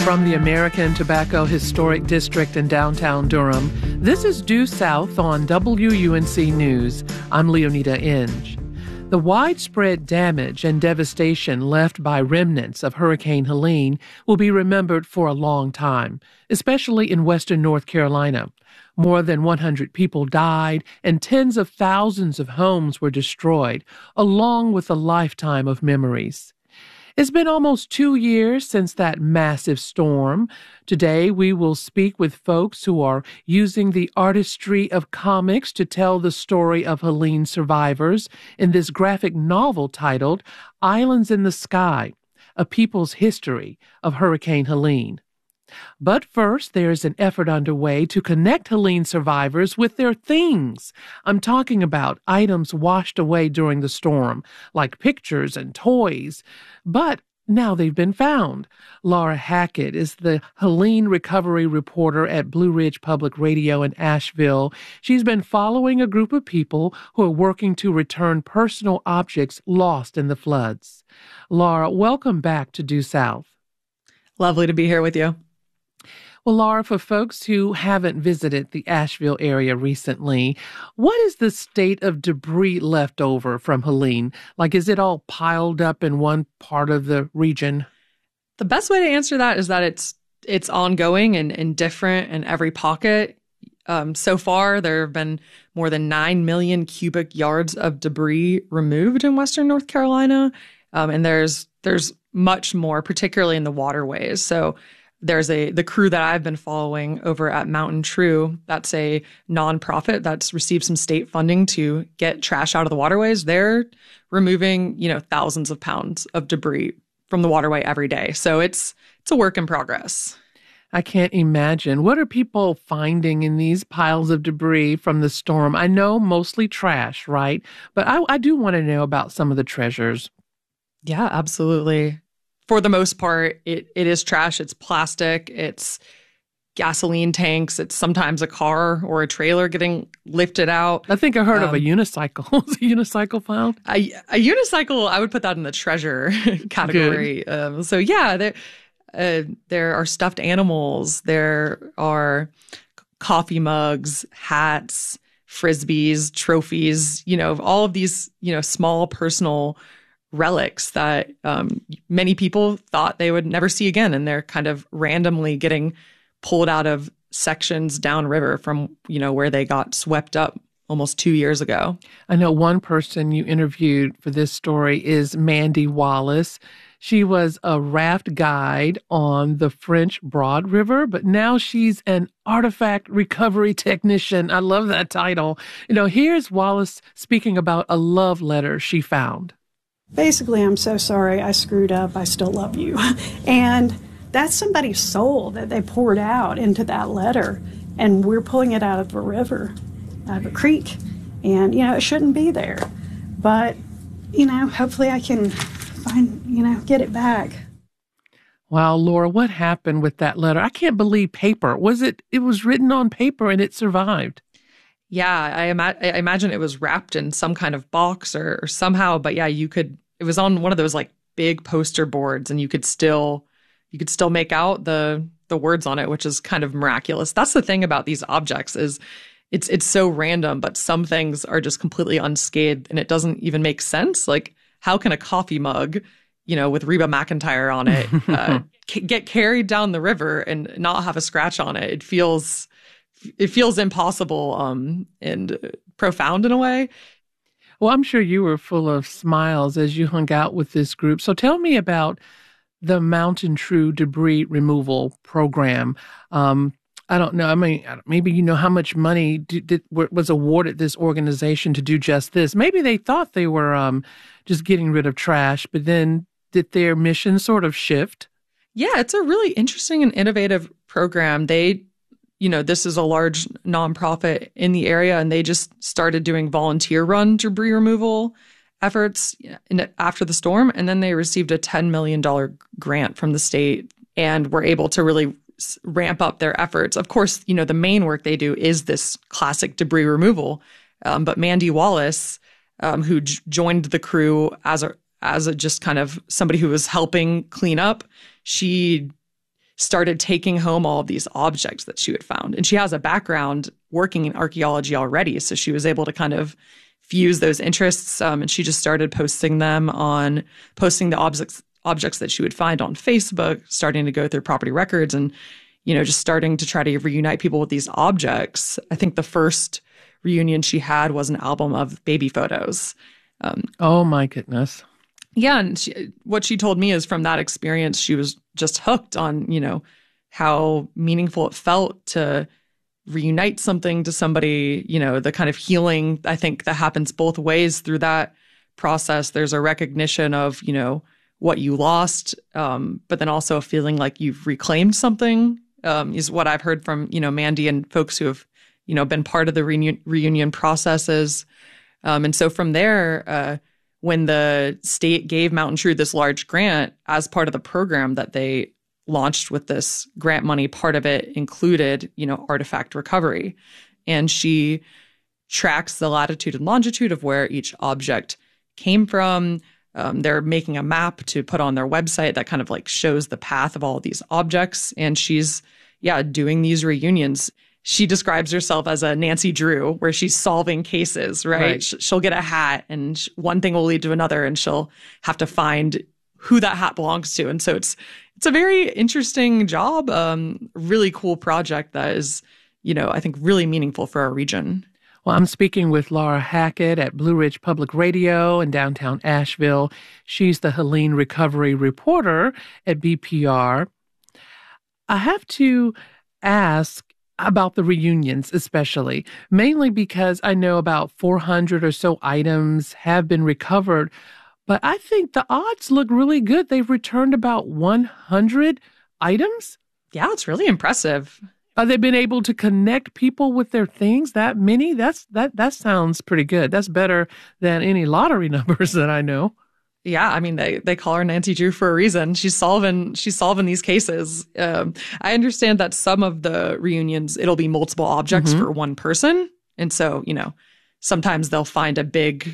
From the American Tobacco Historic District in downtown Durham, this is Due South on WUNC News. I'm Leonita Inge. The widespread damage and devastation left by remnants of Hurricane Helene will be remembered for a long time, especially in western North Carolina. More than 100 people died and tens of thousands of homes were destroyed, along with a lifetime of memories. It's been almost 2 years since that massive storm. Today, we will speak with folks who are using the artistry of comics to tell the story of Helene survivors in this graphic novel titled Islands in the Sky, A People's History of Hurricane Helene. But first, there's an effort underway to connect Helene survivors with their things. I'm talking about items washed away during the storm, like pictures and toys. But now they've been found. Laura Hackett is the Helene recovery reporter at Blue Ridge Public Radio in Asheville. She's been following a group of people who are working to return personal objects lost in the floods. Laura, welcome back to Due South. Lovely to be here with you. Well, Laura, for folks who haven't visited the Asheville area recently, what is the state of debris left over from Helene? Like, is it all piled up in one part of the region? The best way to answer that is that it's ongoing and different in every pocket. So far, there have been more than 9 million cubic yards of debris removed in western North Carolina. And there's much more, particularly in the waterways. So there's the crew that I've been following over at Mountain True. That's a nonprofit that's received some state funding to get trash out of the waterways. They're removing, thousands of pounds of debris from the waterway every day. So it's a work in progress. I can't imagine. What are people finding in these piles of debris from the storm? I know mostly trash, right? But I do want to know about some of the treasures. Yeah, absolutely. For the most part, it is trash. It's plastic. It's gasoline tanks. It's sometimes a car or a trailer getting lifted out. I think I heard of a unicycle. Was a unicycle found? A unicycle, I would put that in the treasure category. So yeah, there are stuffed animals. There are coffee mugs, hats, frisbees, trophies, all of these, small personal relics that many people thought they would never see again. And they're kind of randomly getting pulled out of sections downriver from, where they got swept up almost 2 years ago. I know one person you interviewed for this story is Mandy Wallace. She was a raft guide on the French Broad River, but now she's an artifact recovery technician. I love that title. Here's Wallace speaking about a love letter she found. Basically, I'm so sorry I screwed up. I still love you. And that's somebody's soul that they poured out into that letter. And we're pulling it out of a river, out of a creek. And, it shouldn't be there. But, hopefully I can get it back. Wow, Laura, what happened with that letter? I can't believe paper. It was written on paper and it survived. Yeah, I imagine it was wrapped in some kind of box or somehow, but yeah, it was on one of those like big poster boards and you could still make out the words on it, which is kind of miraculous. That's the thing about these objects is it's so random, but some things are just completely unscathed and it doesn't even make sense. Like, how can a coffee mug, with Reba McEntire on it, get carried down the river and not have a scratch on it? It feels impossible and profound in a way. Well, I'm sure you were full of smiles as you hung out with this group. So tell me about the Mountain True debris removal program. I don't know. I mean, maybe you know how much money was awarded this organization to do just this. Maybe they thought they were just getting rid of trash, but then did their mission sort of shift? Yeah, it's a really interesting and innovative program. This is a large nonprofit in the area, and they just started doing volunteer-run debris removal efforts after the storm. And then they received a $10 million grant from the state and were able to really ramp up their efforts. Of course, the main work they do is this classic debris removal. But Mandy Wallace, who joined the crew as a just kind of somebody who was helping clean up, she started taking home all of these objects that she had found. And she has a background working in archaeology already, so she was able to kind of fuse those interests. And she just started posting the objects that she would find on Facebook, starting to go through property records and, just starting to try to reunite people with these objects. I think the first reunion she had was an album of baby photos. Oh my goodness. Yeah. And what she told me is from that experience, she was just hooked on, how meaningful it felt to reunite something to somebody, the kind of healing, I think, that happens both ways through that process. There's a recognition of, what you lost, but then also a feeling like you've reclaimed something, is what I've heard from, Mandy and folks who have, been part of the reunion processes. And so from there, when the state gave Mountain True this large grant as part of the program that they launched with this grant money, part of it included, artifact recovery. And she tracks the latitude and longitude of where each object came from. They're making a map to put on their website that kind of like shows the path of all of these objects. And she's, doing these reunions. She describes herself as a Nancy Drew, where she's solving cases, right? She'll get a hat and one thing will lead to another, and she'll have to find who that hat belongs to. And so it's a very interesting job, really cool project that is, I think really meaningful for our region. Well, I'm speaking with Laura Hackett at Blue Ridge Public Radio in downtown Asheville. She's the Helene Recovery Reporter at BPR. I have to ask about the reunions, especially, mainly because I know about 400 or so items have been recovered, but I think the odds look really good. They've returned about 100 items. Yeah, it's really impressive. They've been able to connect people with their things that many. That sounds pretty good. That's better than any lottery numbers that I know. Yeah, I mean, they call her Nancy Drew for a reason. She's solving these cases. I understand that some of the reunions, it'll be multiple objects for one person. And so, sometimes they'll find a big,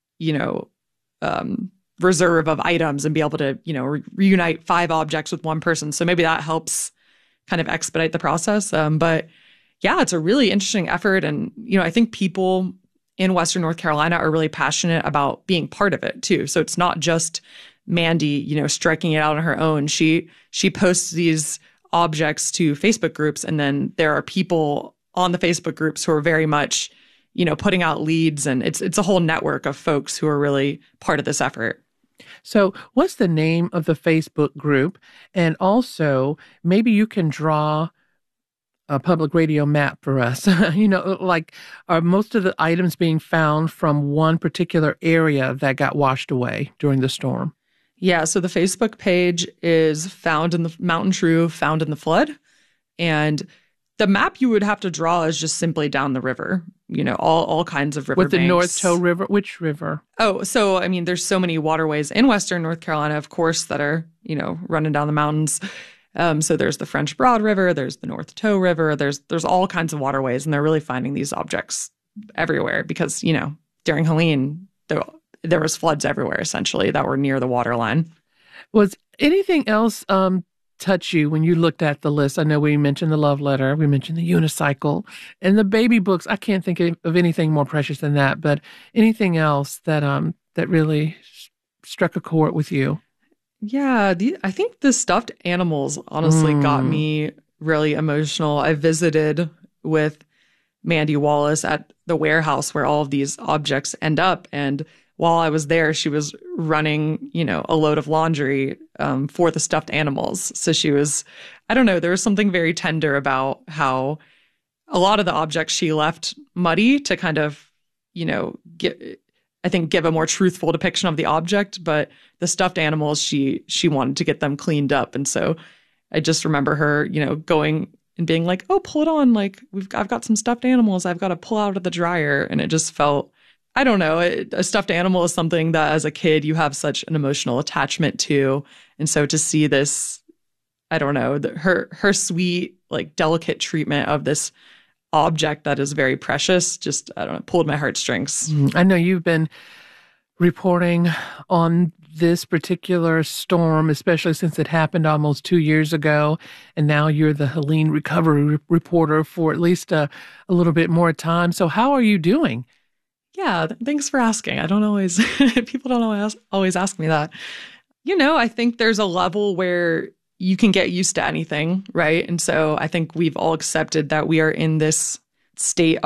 reserve of items and be able to, reunite 5 objects with one person. So maybe that helps kind of expedite the process. But yeah, it's a really interesting effort. And, I think people in Western North Carolina are really passionate about being part of it too. So it's not just Mandy, striking it out on her own. She posts these objects to Facebook groups, and then there are people on the Facebook groups who are very much, putting out leads, and it's a whole network of folks who are really part of this effort. So what's the name of the Facebook group? And also, maybe you can draw a public radio map for us. Like, are most of the items being found from one particular area that got washed away during the storm? Yeah, so the Facebook page is Found in the Mountain True, Found in the Flood. And the map you would have to draw is just simply down the river, all kinds of river With the banks. North Toe River, which river? Oh, so, I mean, there's so many waterways in Western North Carolina, of course, that are, running down the mountains. So there's the French Broad River, there's the North Toe River, there's all kinds of waterways, and they're really finding these objects everywhere because, during Helene, there was floods everywhere, essentially, that were near the waterline. Was anything else touch you when you looked at the list? I know we mentioned the love letter, we mentioned the unicycle, and the baby books. I can't think of anything more precious than that, but anything else that really struck a chord with you? Yeah, I think the stuffed animals honestly got me really emotional. I visited with Mandy Wallace at the warehouse where all of these objects end up. And while I was there, she was running, a load of laundry for the stuffed animals. So she was, I don't know, there was something very tender about how a lot of the objects she left muddy to kind of, give a more truthful depiction of the object, but the stuffed animals, she wanted to get them cleaned up. And so I just remember her, going and being like, oh, pull it on. Like I've got some stuffed animals I've got to pull out of the dryer. And it just felt, I don't know, a stuffed animal is something that as a kid, you have such an emotional attachment to. And so to see this, I don't know, her sweet, like delicate treatment of this object that is very precious, just, I don't know, pulled my heartstrings. I know you've been reporting on this particular storm, especially since it happened almost 2 years ago, and now you're the Helene recovery reporter for at least a little bit more time. So how are you doing? Yeah, thanks for asking. I don't always, people don't always ask me that. I think there's a level where you can get used to anything, right? And so I think we've all accepted that we are in this state